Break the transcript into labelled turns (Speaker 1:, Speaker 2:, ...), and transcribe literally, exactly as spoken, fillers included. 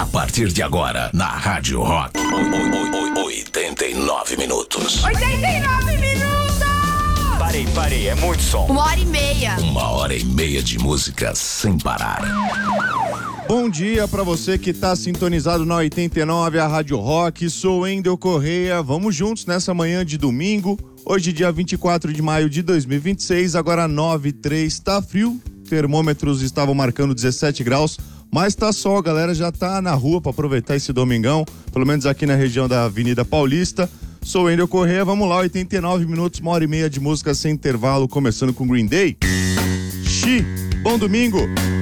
Speaker 1: A partir de agora, na Rádio Rock, oitenta e nove minutos.
Speaker 2: oitenta e nove minutos!
Speaker 3: Parei, parei, é muito som.
Speaker 2: Uma hora e meia.
Speaker 1: Uma hora e meia de música sem parar.
Speaker 4: Bom dia pra você que tá sintonizado na oitenta e nove, a Rádio Rock. Sou Wendel Correia. Vamos juntos nessa manhã de domingo. Hoje, dia vinte e quatro de maio de dois mil e vinte e seis, agora nove e três, tá frio. Termômetros estavam marcando dezessete graus, mas tá sol, a galera já tá na rua pra aproveitar esse domingão, pelo menos aqui na região da Avenida Paulista. Sou Wendel Correia, vamos lá, oitenta e nove minutos, uma hora e meia de música sem intervalo, começando com Green Day. Xi, bom domingo!